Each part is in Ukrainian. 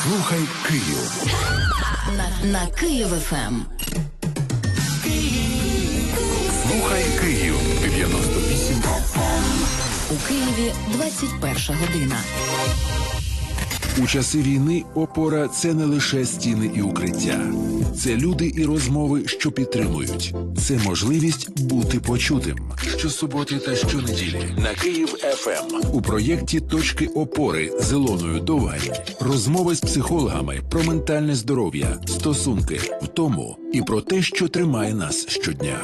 Слухай Київ. На Київ ФМ. Слухай Київ 98 FM. У Києві 21 година. У часи війни опора – це не лише стіни і укриття. Це люди і розмови, що підтримують. Це можливість бути почутим. Щосуботи та щонеділі на Київ ФМ. У проєкті «Точки опори» з Ілоною Довгань. Розмови з психологами про ментальне здоров'я, стосунки, втому і про те, що тримає нас щодня.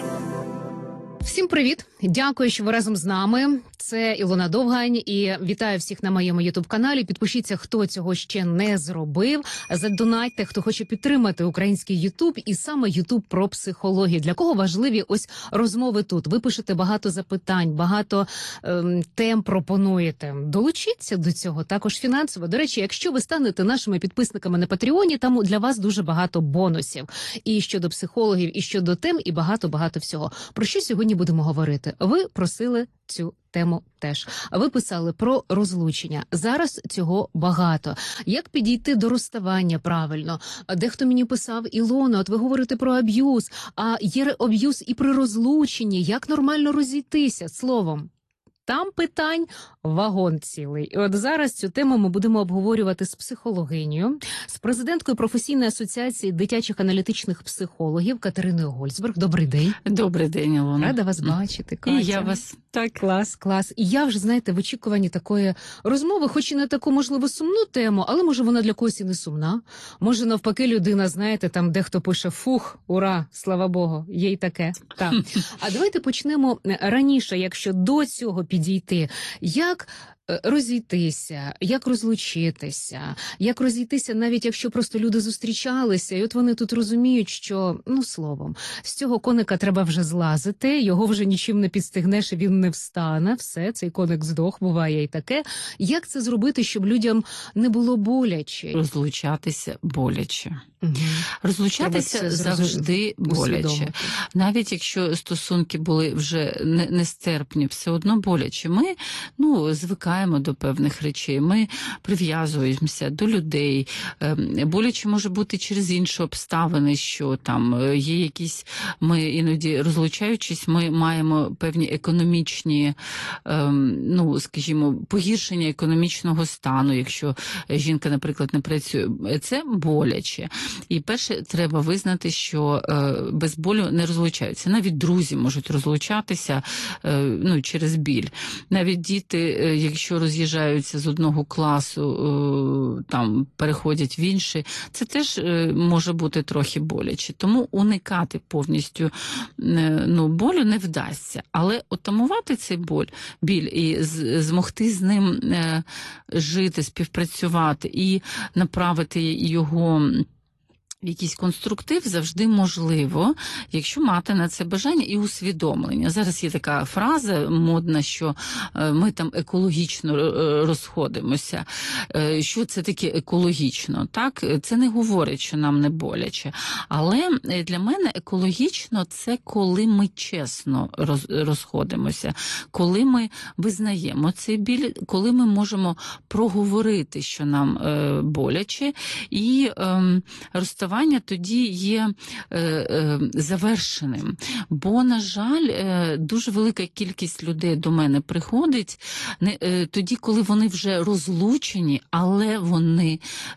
Всім привіт! Дякую, що ви разом з нами. Це Ілона Довгань і вітаю всіх на моєму ютуб-каналі. Підпишіться, хто цього ще не зробив. Задонатьте, хто хоче підтримати український ютуб і саме ютуб про психологію. Для кого важливі ось розмови тут? Ви пишете багато запитань, багато тем пропонуєте. Долучіться до цього також фінансово. До речі, якщо ви станете нашими підписниками на Патреоні, там для вас дуже багато бонусів. І щодо психологів, і щодо тем, і багато-багато всього. Про що сьогодні будемо говорити? Ви просили цю тему теж. Ви писали про розлучення. Зараз цього багато. Як підійти до розставання правильно? Дехто мені писав: Ілона, от ви говорите про аб'юз, а є аб'юз і при розлученні. Як нормально розійтися? Словом, там питань вагон цілий. І от зараз цю тему ми будемо обговорювати з психологинею, з президенткою професійної асоціації дитячих аналітичних психологів Катериною Гольцберг. Добрий день. Добрий день, Ілона. Рада вас бачити, Катя. І я вас. Так. Клас. І я вже, знаєте, в очікуванні такої розмови, хоч і не таку, можливо, сумну тему, але, може, вона для когось і не сумна. Може, навпаки, людина, знаєте, там дехто пише: фух, ура, слава Богу, є й таке. Так. А давайте почнемо раніше, якщо до цього підійти. Як розійтися, як розлучитися, як розійтися, навіть якщо просто люди зустрічалися, і от вони тут розуміють, що, словом, з цього коника треба вже злазити, його вже нічим не підстигнеш, і він не встане, все, цей коник здох, буває і таке. Як це зробити, щоб людям не було боляче? Розлучатися боляче. Угу. Розлучатися завжди боляче. Навіть якщо стосунки були вже нестерпні, все одно боляче. Ми, звикаємо до певних речей, ми прив'язуємося до людей. Боляче може бути через інші обставини, що там є якісь, ми іноді розлучаючись, ми маємо певні економічні, скажімо, погіршення економічного стану, якщо жінка, наприклад, не працює. Це боляче. І перше, треба визнати, що без болю не розлучаються. Навіть друзі можуть розлучатися через біль. Навіть діти, якщо роз'їжджаються з одного класу, там переходять в інший, це теж може бути трохи боляче. Тому уникати повністю болю не вдасться. Але отамувати цей біль і змогти з ним жити, співпрацювати і направити його в якийсь конструктив завжди можливо, якщо мати на це бажання і усвідомлення. Зараз є така фраза модна, що ми там екологічно розходимося. Що це таке екологічно? Так? Це не говорить, що нам не боляче. Але для мене екологічно – це коли ми чесно розходимося, коли ми визнаємо цей біль, коли ми можемо проговорити, що нам боляче, і розставання тоді є завершеним. Бо, на жаль, дуже велика кількість людей до мене приходить тоді, коли вони вже розлучені, але вони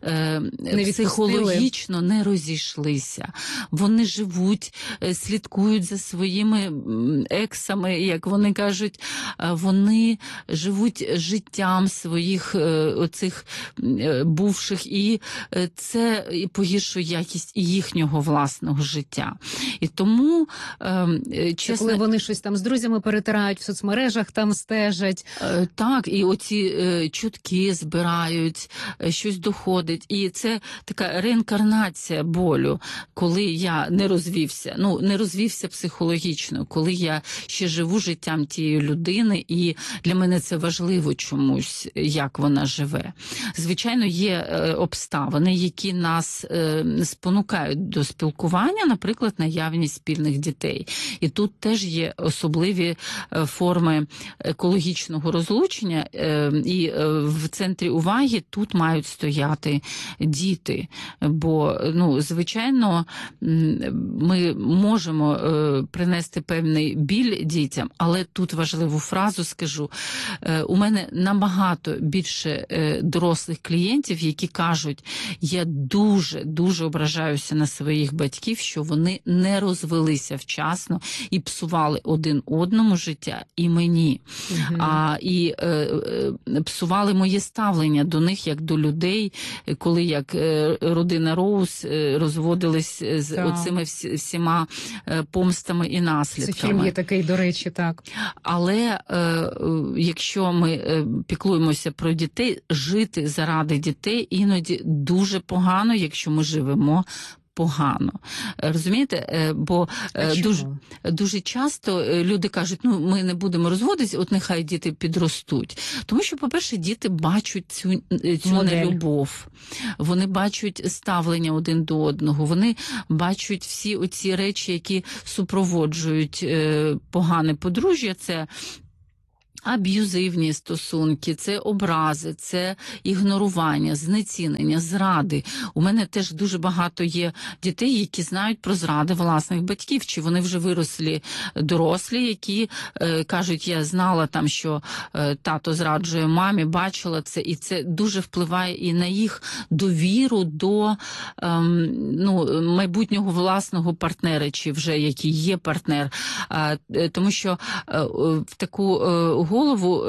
психологічно не розійшлися. Вони живуть, слідкують за своїми ексами, як вони кажуть, вони живуть життям своїх оцих бувших, і це погіршує якість і їхнього власного життя. І тому, чесно... Коли вони щось там з друзями перетирають, в соцмережах там стежать. Так, і оці чутки збирають, щось доходить. І це така реінкарнація болю, коли я не розвівся психологічно, коли я ще живу життям тієї людини, і для мене це важливо чомусь, як вона живе. Звичайно, є обставини, які нас спонукають до спілкування, наприклад, наявність спільних дітей. І тут теж є особливі форми екологічного розлучення, і в центрі уваги тут мають стояти діти. Бо, звичайно, ми можемо принести певний біль дітям, але тут важливу фразу скажу. У мене набагато більше дорослих клієнтів, які кажуть, я дуже ображаюся на своїх батьків, що вони не розвелися вчасно і псували один одному життя і мені. І псували моє ставлення до них як до людей, коли як родина Роуз розводились з оцими всіма помстами і наслідками. Це фільм є такий, до речі, так. Але якщо ми піклуємося про дітей, жити заради дітей іноді дуже погано, якщо ми живемо погано. Розумієте? Бо дуже часто люди кажуть, ми не будемо розводитися, от нехай діти підростуть. Тому що, по-перше, діти бачать цю нелюбов. Вони бачать ставлення один до одного. Вони бачать всі оці речі, які супроводжують погане подружжя. Це аб'юзивні стосунки, це образи, це ігнорування, знецінення, зради. У мене теж дуже багато є дітей, які знають про зради власних батьків, чи вони вже вирослі дорослі, які кажуть, я знала там, що тато зраджує мамі, бачила це, і це дуже впливає і на їх довіру до майбутнього власного партнера, чи вже який є партнер. Тому що в таку голову,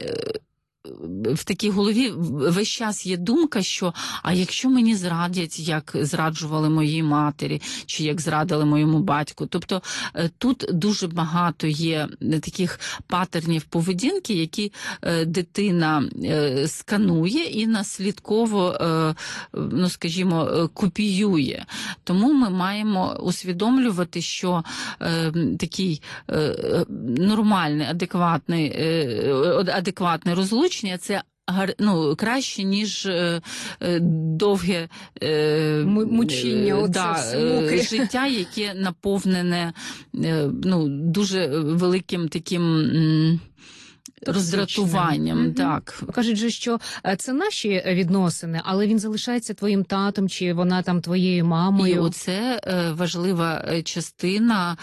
в такій голові весь час є думка, що а якщо мені зрадять, як зраджували моїй матері, чи як зрадили моєму батьку. Тобто тут дуже багато є таких патернів поведінки, які дитина сканує і наслідково, скажімо, копіює. Тому ми маємо усвідомлювати, що такий нормальний, адекватне розлучення – це краще, ніж довге мучіння, життя, яке наповнене дуже великим таким роздратуванням. Так. Кажуть же, що це наші відносини, але він залишається твоїм татом, чи вона там твоєю мамою. І оце важлива частина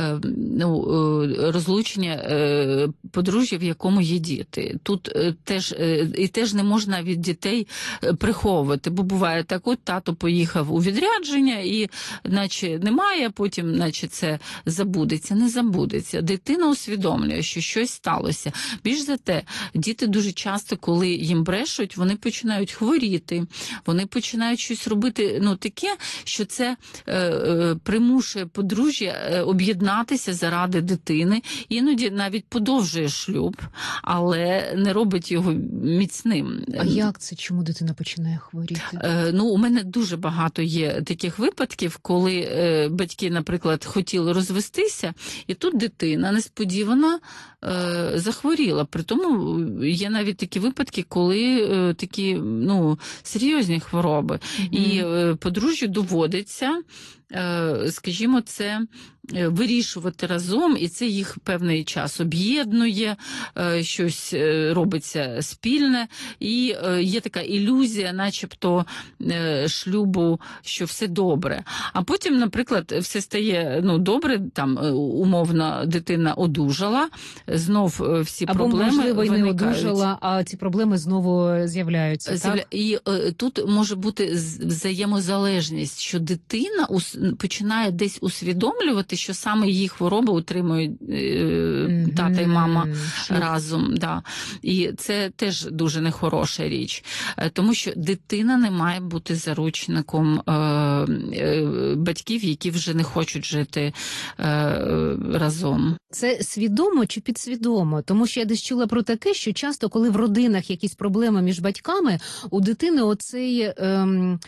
розлучення подружжя, в якому є діти. Тут теж не можна від дітей приховувати, бо буває так, от тато поїхав у відрядження і наче немає, а потім наче це забудеться. Не забудеться. Дитина усвідомлює, що щось сталося. Більш за те, діти дуже часто, коли їм брешуть, вони починають хворіти, вони починають щось робити таке, що це примушує подружжя об'єднатися заради дитини, іноді навіть подовжує шлюб, але не робить його міцним. А як це? Чому дитина починає хворіти? У мене дуже багато є таких випадків, коли батьки, наприклад, хотіли розвестися, і тут дитина несподівано захворіла. Притому є навіть такі випадки, коли такі серйозні хвороби. І подружжю доводиться, скажімо, це вирішувати разом, і це їх певний час об'єднує, щось робиться спільне, і є така ілюзія, начебто, шлюбу, що все добре. А потім, наприклад, все стає добре, там умовно дитина одужала, знов всі проблеми можливо, виникають. І не одужала, а ці проблеми знову з'являються. Так? І тут може бути взаємозалежність, що дитина починає десь усвідомлювати, що саме її хвороби утримують тата і мама разом. Да. І це теж дуже нехороша річ. Тому що дитина не має бути заручником батьків, які вже не хочуть жити разом. Це свідомо чи підсвідомо? Тому що я десь чула про таке, що часто, коли в родинах якісь проблеми між батьками, у дитини оцей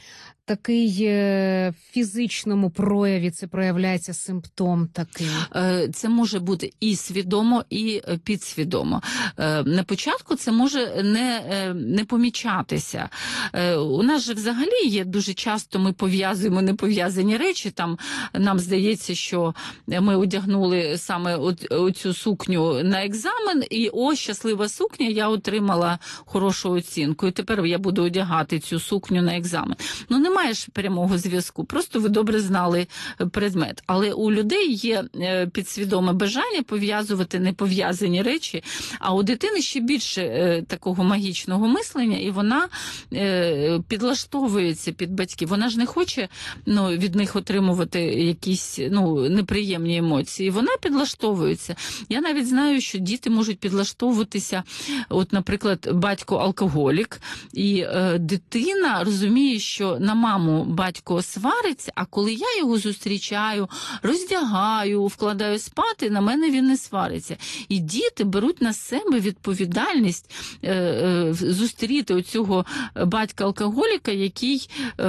такий фізичному прояві це проявляється симптом такий? Це може бути і свідомо, і підсвідомо. На початку це може не помічатися. У нас же взагалі є дуже часто ми пов'язуємо непов'язані речі. Там нам здається, що ми одягнули саме оцю сукню на екзамен, і щаслива сукня, я отримала хорошу оцінку, і тепер я буду одягати цю сукню на екзамен. Немає ж прямого зв'язку, просто ви добре знали предмет. Але у людей є підсвідоме бажання пов'язувати непов'язані речі, а у дитини ще більше такого магічного мислення, і вона підлаштовується під батьків. Вона ж не хоче від них отримувати якісь неприємні емоції. Вона підлаштовується. Я навіть знаю, що діти можуть підлаштовуватися, от, наприклад, батько алкоголік, і дитина розуміє, що на маму батько свариться, а коли я його зустрічаю, роздягаю, вкладаю спати, на мене він не свариться. І діти беруть на себе відповідальність зустріти оцього батька-алкоголіка, який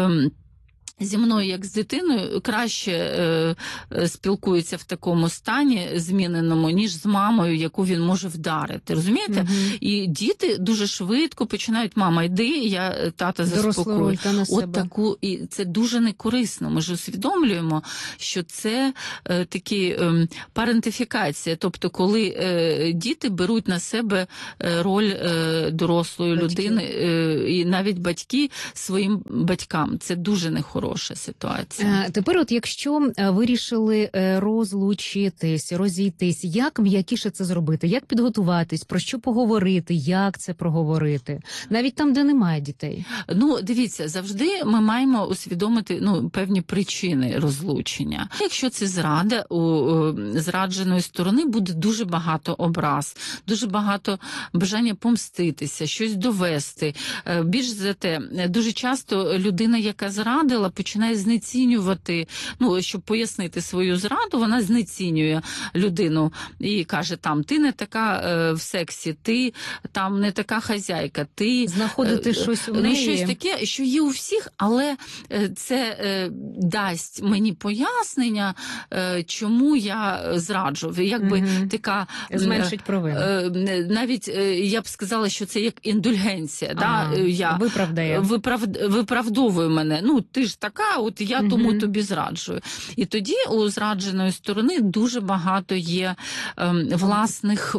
зі мною, як з дитиною, краще спілкується в такому стані зміненому, ніж з мамою, яку він може вдарити. Розумієте? Угу. І діти дуже швидко починають: мама, йди, я тата заспокою. От таку, і це дуже некорисно. Ми ж усвідомлюємо, що це такі парентифікація, тобто коли діти беруть на себе роль дорослої людини, і навіть батьки своїм батькам. Це дуже нехорошо. Хороша ситуація. Тепер от якщо вирішили розлучитись, розійтись, як м'якіше це зробити? Як підготуватись? Про що поговорити? Як це проговорити? Навіть там, де немає дітей. Дивіться, завжди ми маємо усвідомити певні причини розлучення. Якщо це зрада, у зрадженої сторони буде дуже багато образ, дуже багато бажання помститися, щось довести. Більш за те, дуже часто людина, яка зрадила, починає знецінювати, щоб пояснити свою зраду, вона знецінює людину і каже, ти не така в сексі, ти там не така хазяйка, ти... Знаходити щось у неї. Щось таке, що є у всіх, але це дасть мені пояснення, чому я зраджу. Якби така... Зменшить провину. Навіть я б сказала, що це як індульгенція. Я виправдає. Виправдовую мене. Ти ж така, от я тому тобі зраджую. І тоді у зрадженої сторони дуже багато є власних,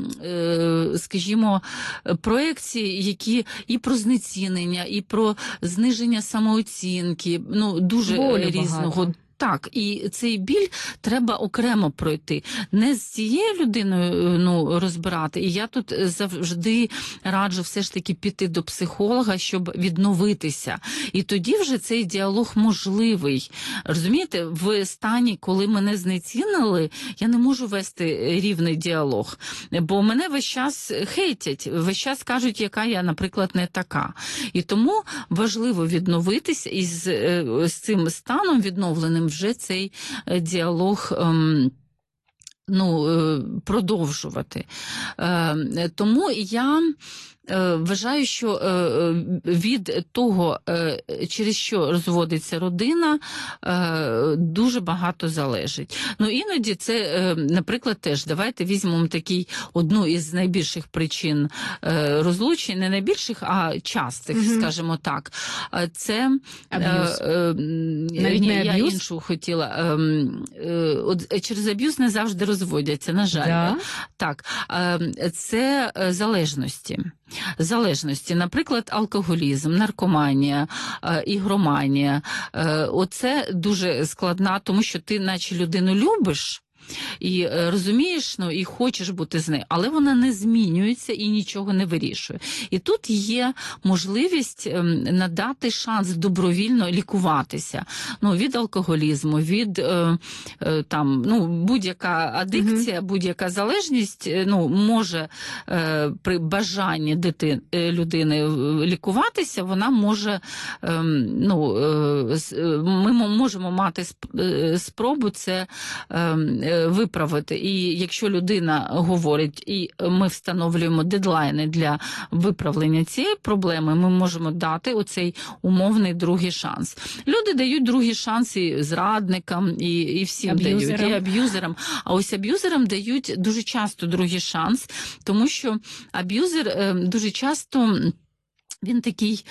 скажімо, проекцій, які і про знецінення, і про зниження самооцінки, дуже різного. Багато. Так, і цей біль треба окремо пройти. Не з цією людиною розбирати. І я тут завжди раджу все ж таки піти до психолога, щоб відновитися. І тоді вже цей діалог можливий. Розумієте, в стані, коли мене знецінили, я не можу вести рівний діалог. Бо мене весь час хейтять, весь час кажуть, яка я, наприклад, не така. І тому важливо відновитися і з цим станом відновленим вже цей діалог продовжувати. Тому я вважаю, що від того, через що розводиться родина, дуже багато залежить. Іноді це, наприклад, теж, давайте візьмемо одну із найбільших причин розлучень, не найбільших, а частих, скажімо так. Це аб'юз. Навіть не я аб'юз? іншу хотіла. Через аб'юз не завжди розводяться, на жаль. Да? Так. Це залежності, наприклад, алкоголізм, наркоманія, ігроманія. Оце дуже складна, тому що ти наче людину любиш, і розумієш, і хочеш бути з нею, але вона не змінюється і нічого не вирішує. І тут є можливість надати шанс добровільно лікуватися. Від алкоголізму, від будь-яка адикція, будь-яка залежність може при бажанні людини лікуватися, вона може, ми можемо мати спробу це виправити. І якщо людина говорить, і ми встановлюємо дедлайни для виправлення цієї проблеми, ми можемо дати оцей умовний другий шанс. Люди дають другий шанс і зрадникам, і всім дають, і аб'юзерам. А ось аб'юзерам дають дуже часто другий шанс, тому що аб'юзер дуже часто... Він такий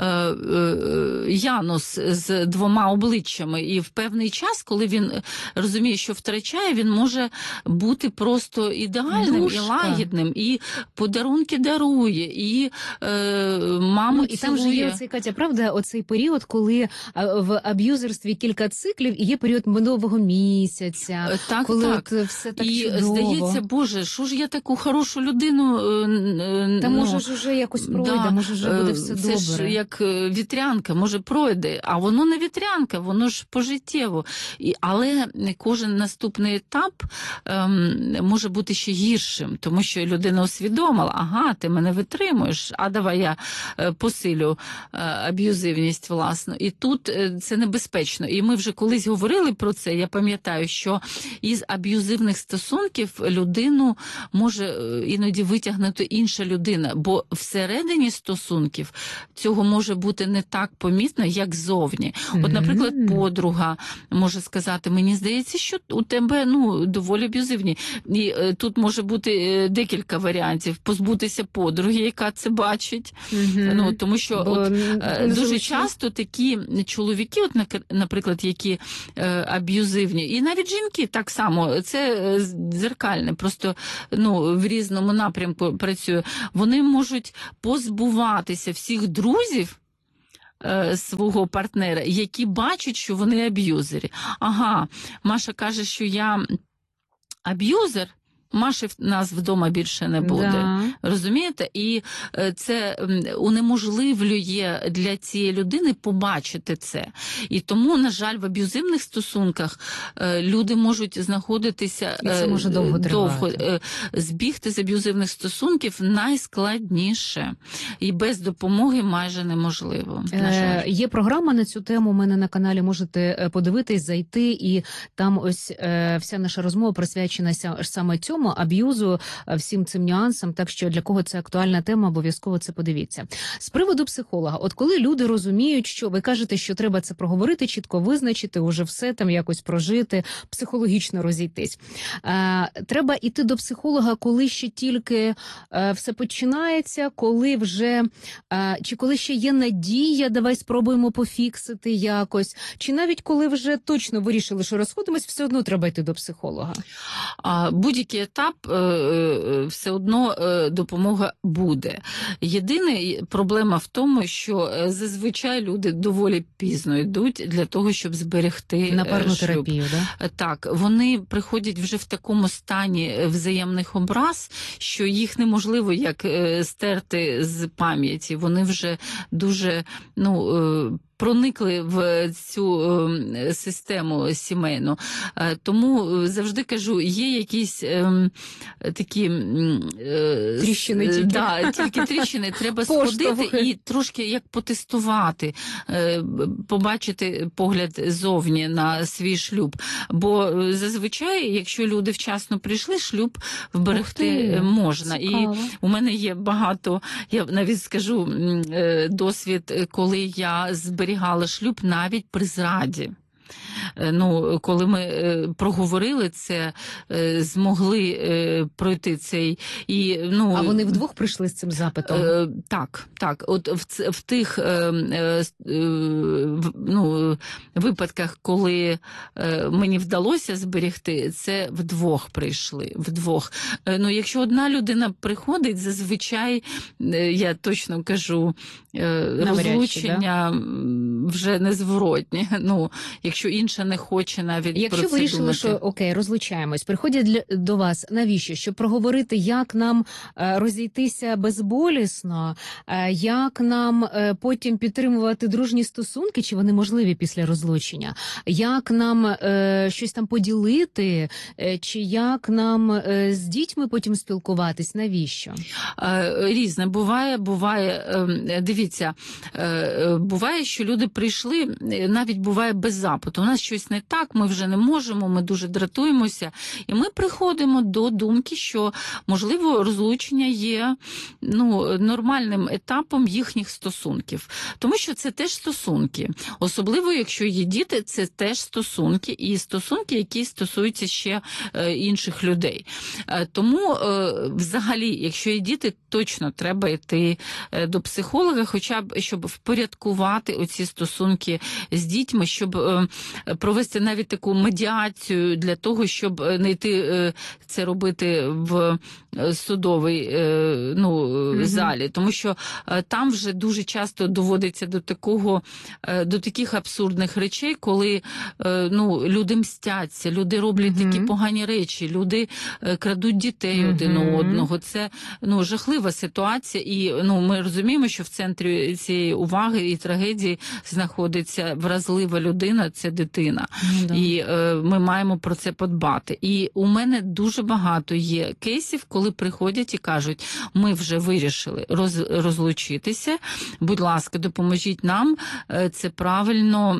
Янус з двома обличчями. І в певний час, коли він розуміє, що втрачає, він може бути просто ідеальним і лагідним, і подарунки дарує, і маму і там же є оцей, Катя, правда, оцей період, коли в аб'юзерстві кілька циклів, і є період медового місяця, так, коли так. От все так і чудово. Здається, Боже, що ж я таку хорошу людину... Та може ж уже якось пройде, може вже буде все це добре. Ж як вітрянка, може пройде, а воно не вітрянка, воно ж пожиттєво. Але кожен наступний етап може бути ще гіршим, тому що людина усвідомила, ага, ти мене витримуєш, а давай я посилю аб'юзивність власну. І тут це небезпечно. І ми вже колись говорили про це, я пам'ятаю, що із аб'юзивних стосунків людину може іноді витягнути інша людина, бо всередині стосунків цього може бути не так помітно, як зовні. От, наприклад, подруга може сказати, мені здається, що у тебе доволі аб'юзивні. І тут може бути декілька варіантів. Позбутися подруги, яка це бачить. Тому що дуже часто такі чоловіки, наприклад, які аб'юзивні, і навіть жінки так само, це дзеркальне, просто в різному напрямку працює. Вони можуть позбуватися всіх друзів свого партнера, які бачать, що вони аб'юзери. Ага, Маша каже, що я аб'юзер, Маші в нас вдома більше не буде. Да. Розумієте? І це унеможливлює для цієї людини побачити це. І тому, на жаль, в аб'юзивних стосунках люди можуть знаходитися і це може довго. Збігти з аб'юзивних стосунків найскладніше. І без допомоги майже неможливо. На жаль. Є програма на цю тему у мене на каналі, можете подивитись, зайти, і там ось вся наша розмова присвячена саме цьому, аб'юзу, всім цим нюансам, так що для кого це актуальна тема, обов'язково це подивіться. З приводу психолога, от коли люди розуміють, що ви кажете, що треба це проговорити, чітко визначити, уже все там якось прожити, психологічно розійтись. Треба йти до психолога, коли ще тільки все починається, коли вже, чи коли ще є надія, давай спробуємо пофіксити якось, чи навіть коли вже точно вирішили, що розходимось, все одно треба йти до психолога. Будь-який етап, все одно допомога буде. Єдина проблема в тому, що зазвичай люди доволі пізно йдуть для того, щоб зберегти на парну терапію, да? Так, вони приходять вже в такому стані взаємних образ, що їх неможливо як стерти з пам'яті. Вони вже дуже, проникли в цю систему сімейну. Тому завжди кажу, є якісь такі тріщини тільки. Да, тільки тріщини. Треба сходити і трошки як потестувати, побачити погляд зовні на свій шлюб. Бо зазвичай, якщо люди вчасно прийшли, шлюб вберегти можна. Цікаво. І у мене є багато, я навіть скажу, досвід, коли я зберігала шлюб навіть при зраді. Коли ми проговорили це, змогли пройти цей... А вони вдвох прийшли з цим запитом? Так. От в тих випадках, коли мені вдалося зберегти, це вдвох прийшли. Якщо одна людина приходить, зазвичай, я точно кажу, розлучення вже незворотні. Якщо інша не хоче навіть про це думати. Якщо вирішили, що окей, розлучаємось, приходять до вас, навіщо? Щоб проговорити, як нам розійтися безболісно, як нам потім підтримувати дружні стосунки, чи вони можливі після розлучення, як нам щось там поділити, чи як нам з дітьми потім спілкуватись, навіщо? Різне. Буває, дивіться, буває, що люди прийшли, навіть буває без запиту. У нас щось не так, ми вже не можемо, ми дуже дратуємося. І ми приходимо до думки, що, можливо, розлучення є нормальним етапом їхніх стосунків. Тому що це теж стосунки. Особливо, якщо є діти, це теж стосунки. І стосунки, які стосуються ще інших людей. Тому, взагалі, якщо є діти, точно треба йти до психолога, хоча б, щоб впорядкувати оці стосунки з дітьми, щоб провести навіть таку медіацію для того, щоб не йти це робити в судовій залі. Тому що там вже дуже часто доводиться до таких абсурдних речей, коли люди мстяться, люди роблять такі погані речі, люди крадуть дітей один у одного. Це жахлива ситуація, і ми розуміємо, що в центрі цієї уваги і трагедії знаходиться вразлива людина, це дитина. І ми маємо про це подбати. І у мене дуже багато є кейсів, коли приходять і кажуть, ми вже вирішили розлучитися, будь ласка, допоможіть нам це правильно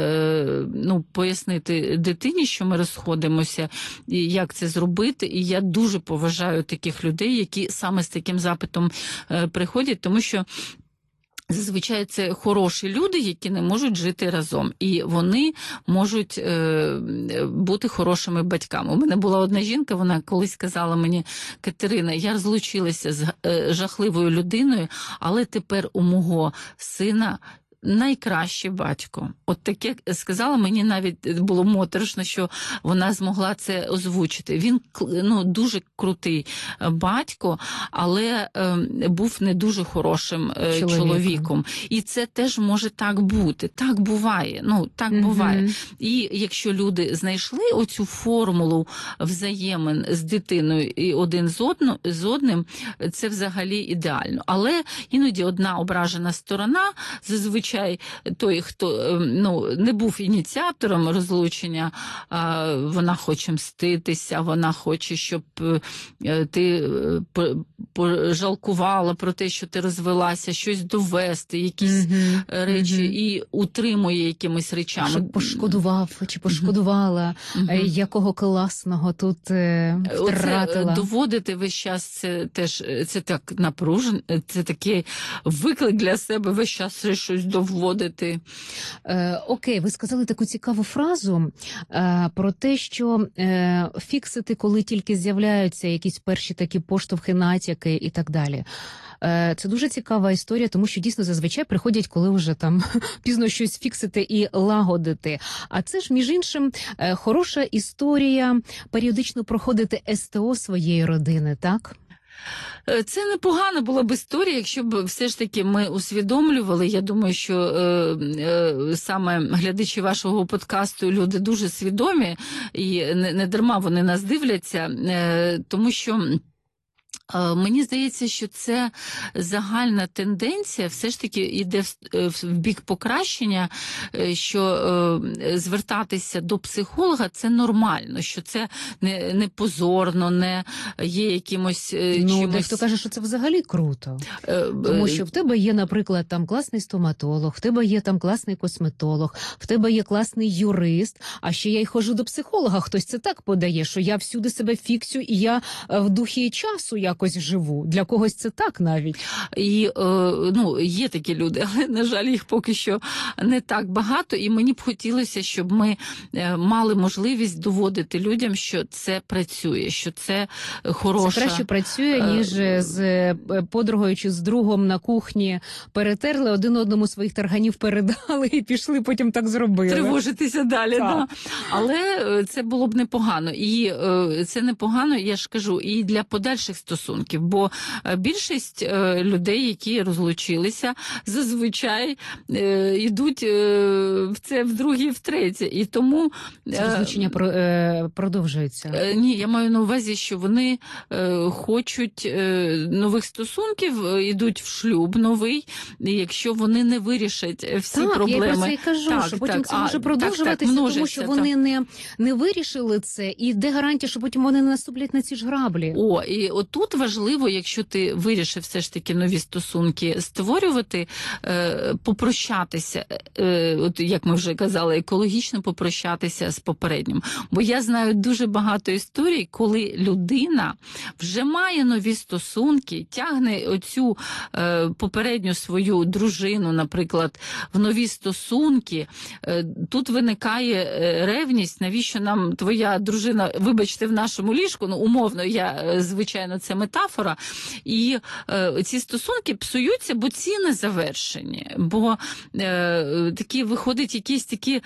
пояснити дитині, що ми розходимося, і як це зробити. І я дуже поважаю таких людей, які саме з таким запитом приходять, тому що зазвичай це хороші люди, які не можуть жити разом. І вони можуть бути хорошими батьками. У мене була одна жінка, вона колись сказала мені: Катерина, я розлучилася з жахливою людиною, але тепер у мого сина найкращий батько. От таке сказала, мені навіть було моторошно, що вона змогла це озвучити. Він дуже крутий батько, але був не дуже хорошим чоловіком. І це теж може так бути. Так буває. Буває. І якщо люди знайшли оцю формулу взаємин з дитиною і один з одним, це взагалі ідеально. Але іноді одна ображена сторона, зазвичай той, хто не був ініціатором розлучення, вона хоче мститися, вона хоче, щоб ти пожалкувала про те, що ти розвелася, щось довести, якісь речі, і утримує якимись речами. Щоб пошкодував чи пошкодувала, якого класного тут втратила. Доводити весь час, це теж це так напружено, це такий виклик для себе весь час щось доводити. Окей, ви сказали таку цікаву фразу про те, що фіксити, коли тільки з'являються якісь перші такі поштовхи, натяки і так далі. Це дуже цікава історія, тому що дійсно зазвичай приходять, коли вже там пізно щось фіксити і лагодити. А це ж, між іншим, хороша історія періодично проходити СТО своєї родини, так? Це непогана була б історія, якщо б все ж таки ми усвідомлювали. Я думаю, що саме глядачі вашого подкасту люди дуже свідомі, і не дарма вони нас дивляться, тому що мені здається, що це загальна тенденція все ж таки йде в бік покращення, що звертатися до психолога – це нормально, що це не позорно, не є якимось чимось... Дехто каже, що це взагалі круто. Тому що в тебе є, наприклад, там класний стоматолог, в тебе є там класний косметолог, в тебе є класний юрист, а ще я й ходжу до психолога. Хтось це так подає, що я всюди себе фіксю і я в духі часу якось живу. Для когось це так навіть. І, є такі люди, але, на жаль, їх поки що не так багато. І мені б хотілося, щоб ми мали можливість доводити людям, що це працює, що це хороша... Це краще працює, ніж з подругою чи з другом на кухні перетерли, один одному своїх тарганів передали і пішли, потім так зробили. Тривожитися далі, да. Але це було б непогано. І це непогано, я ж кажу, і для подальших стосунків. Бо більшість людей, які розлучилися, зазвичай йдуть в це вдруге, втретє. І тому... Це розлучення продовжується? Ні, я маю на увазі, що вони хочуть нових стосунків, йдуть в шлюб новий, і якщо вони не вирішать всі проблеми... Так, я про це і кажу, що потім це може продовжуватися, тому що вони не вирішили це, і де гарантія, що потім вони не наступлять на ці ж граблі? І отут важливо, якщо ти вирішив все ж таки нові стосунки створювати, попрощатися, от як ми вже казали, екологічно попрощатися з попереднім. Бо я знаю дуже багато історій, коли людина вже має нові стосунки, тягне оцю попередню свою дружину, наприклад, в нові стосунки. Тут виникає ревність, навіщо нам твоя дружина, вибачте, в нашому ліжку, ну, умовно, звичайно, це метафора, і ці стосунки псуються, бо ці не завершені, бо такі виходить якісь такі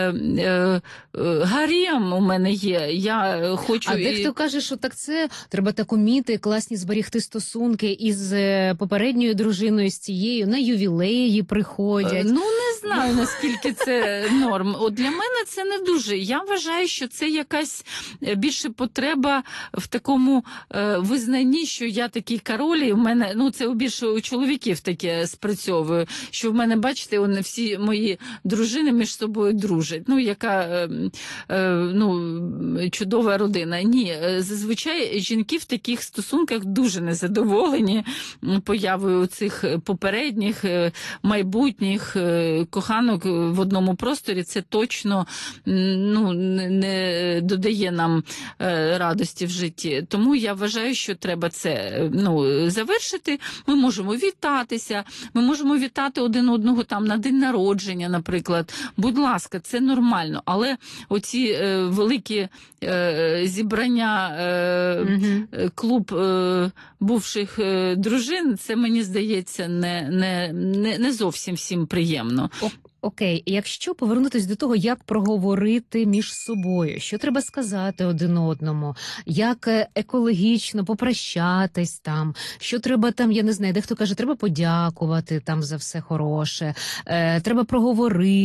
гарем у мене є, я хочу... А дехто каже, що так це, треба так уміти, класні зберігти стосунки із попередньою дружиною, з цією, на ювілеї приходять. Ну, не знаю, наскільки це норм. От для мене це не дуже. Я вважаю, що це якась більше потреба в такому визнанні, що я такий король, і в мене, ну, це більше у чоловіків таке спрацьовує, що в мене, бачите, вони всі мої дружини між собою дружать. Ну, яка, чудова родина. Ні, зазвичай жінки в таких стосунках дуже незадоволені появою цих попередніх, майбутніх коханок в одному просторі. Це точно не додає нам радості в житті. Тому я вважаю, що треба це завершити. Ми можемо вітатися, ми можемо вітати один одного там на день народження, наприклад. Будь ласка, це нормально. Але оці великі зібрання, клуб бувших дружин, це, мені здається, не зовсім всім приємно. Окей, якщо повернутися до того, як проговорити між собою, що треба сказати один одному, як екологічно попрощатись там, що треба там, я не знаю, дехто каже, треба подякувати там за все хороше, треба проговорити.